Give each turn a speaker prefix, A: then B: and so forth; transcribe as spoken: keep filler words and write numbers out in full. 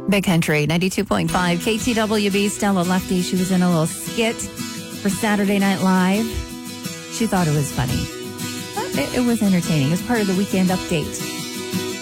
A: Big Country, ninety-two point five, K T W B, Stella Lefty. She was in a little skit for Saturday Night Live. She thought it was funny. It, it was entertaining. It was part of the Weekend Update.